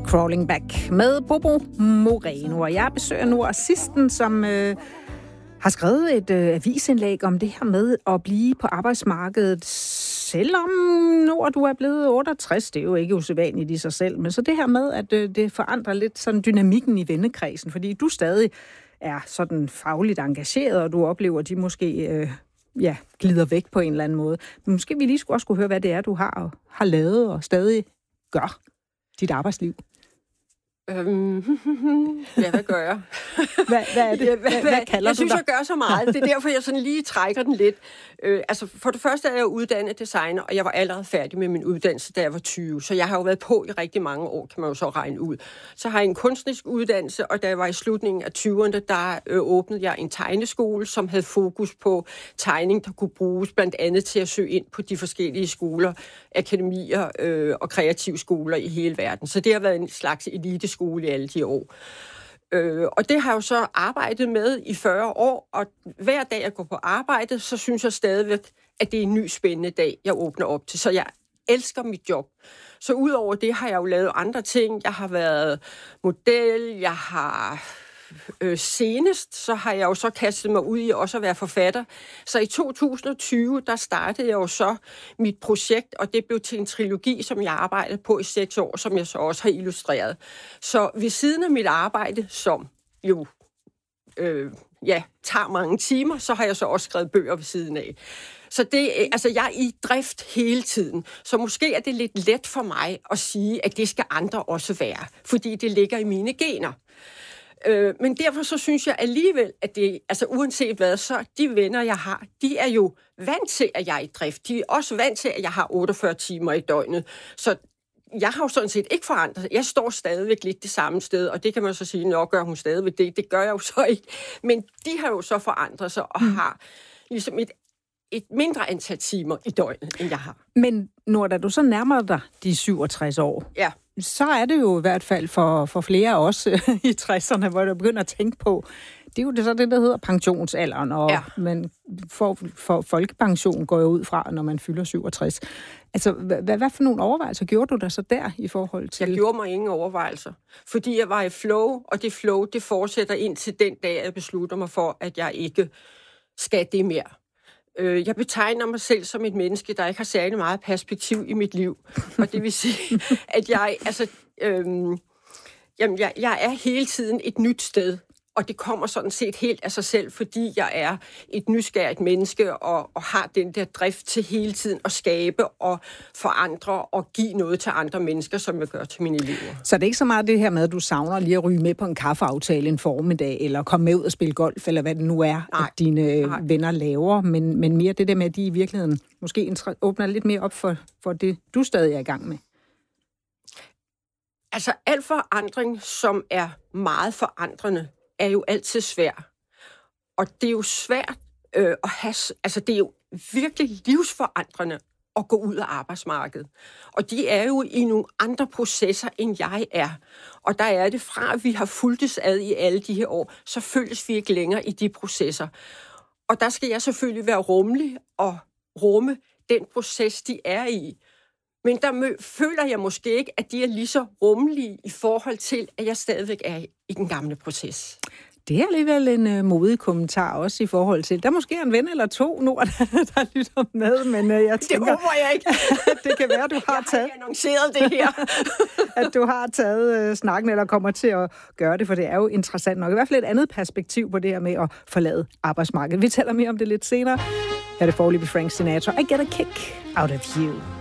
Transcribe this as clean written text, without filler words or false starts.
Crawling Back med Bobo Moreno. Og jeg besøger nu assisten, som har skrevet et avisindlæg om det her med at blive på arbejdsmarkedet, selvom når du er blevet 68. Det er jo ikke usædvanligt i sig selv, men så det her med, at det forandrer lidt sådan dynamikken i vennekredsen, fordi du stadig er sådan fagligt engageret, og du oplever, at de måske glider væk på en eller anden måde. Men måske vi lige skulle høre, hvad det er, du har lavet og stadig gør dit arbejdsliv. Hvad gør jeg? Hvad er det? Hvad kalder du dig? Jeg synes, jeg gør så meget. Det er derfor, jeg sådan lige trækker den lidt. For det første er jeg uddannet designer, og jeg var allerede færdig med min uddannelse, da jeg var 20. Så jeg har jo været på i rigtig mange år, kan man jo så regne ud. Så har jeg en kunstnerisk uddannelse, og da jeg var i slutningen af 20'erne, der åbnede jeg en tegneskole, som havde fokus på tegning, der kunne bruges blandt andet til at søge ind på de forskellige skoler, akademier og kreative skoler i hele verden. Så det har været en slags eliteskole i alle de år. Og det har jeg jo så arbejdet med i 40 år, og hver dag jeg går på arbejde, så synes jeg stadigvæk, at det er en ny spændende dag, jeg åbner op til. Så jeg elsker mit job. Så udover det har jeg jo lavet andre ting. Jeg har været model, jeg har senest, så har jeg jo så kastet mig ud i også at være forfatter. Så i 2020, der startede jeg jo så mit projekt, og det blev til en trilogi, som jeg arbejdede på i 6 år, som jeg så også har illustreret. Så ved siden af mit arbejde, som jo tager mange timer, så har jeg så også skrevet bøger ved siden af. Så jeg er i drift hele tiden. Så måske er det lidt let for mig at sige, at det skal andre også være, fordi det ligger i mine gener. Men derfor så synes jeg alligevel, at det, altså uanset hvad, så de venner, jeg har, de er jo vant til, at jeg er i drift. De er også vant til, at jeg har 48 timer i døgnet. Så jeg har jo sådan set ikke forandret. Jeg står stadigvæk lidt det samme sted, og det kan man så sige, nok gør hun stadigvæk det. Det gør jeg jo så ikke. Men de har jo så forandret sig og har ligesom et mindre antal timer i døgnet, end jeg har. Men når da du så nærmer dig de 67 år, ja, så er det jo i hvert fald for flere af os i 60'erne, hvor du begynder at tænke på, det er jo det, der hedder pensionsalderen, og man for folkepension går jo ud fra, når man fylder 67. Altså, hvad for nogle overvejelser gjorde du der så der i forhold til? Jeg gjorde mig ingen overvejelser, fordi jeg var i flow, og det flow, det fortsætter ind til den dag, jeg beslutter mig for, at jeg ikke skal det mere. Jeg betegner mig selv som et menneske, der ikke har særlig meget perspektiv i mit liv. Og det vil sige, at jeg er hele tiden et nyt sted. Og det kommer sådan set helt af sig selv, fordi jeg er et nysgerrigt menneske og har den der drift til hele tiden at skabe og forandre og give noget til andre mennesker, som jeg gør til mine elever. Så det er ikke så meget det her med, at du savner lige at ryge med på en kaffeaftale en formiddag, eller komme med ud og spille golf, eller hvad det nu er, at dine venner laver, men mere det der med, at de i virkeligheden måske åbner lidt mere op for det, du stadig er i gang med? Altså, al forandring, som er meget forandrende, er jo altid svær. Og det er jo svært at have... Altså, det er jo virkelig livsforandrende at gå ud af arbejdsmarkedet. Og de er jo i nogle andre processer, end jeg er. Og der er det fra, at vi har fulgtes ad i alle de her år, så følges vi ikke længere i de processer. Og der skal jeg selvfølgelig være rummelig og rumme den proces, de er i. Men der føler jeg måske ikke, at de er lige så rummelige i forhold til, at jeg stadigvæk er i den gamle proces. Det er alligevel en modig kommentar også i forhold til, der måske er en ven eller to nu, der lytter med, men jeg tænker... Det håber jeg ikke. Det kan være, du har taget... Jeg har annonceret det her. At du har taget snakken, eller kommer til at gøre det, for det er jo interessant nok. I hvert fald et andet perspektiv på det her med at forlade arbejdsmarkedet. Vi taler mere om det lidt senere. Her er det foreløbig Frank Sinatra. I get a kick out of you.